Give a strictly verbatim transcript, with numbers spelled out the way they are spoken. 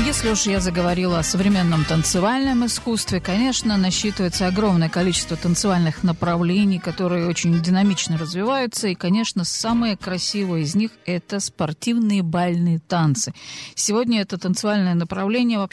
Если уж я заговорила о современном танцевальном искусстве, конечно, насчитывается огромное количество танцевальных направлений, которые очень динамично развиваются. И, конечно, самое красивое из них – это спортивные бальные танцы. Сегодня это танцевальное направление вообще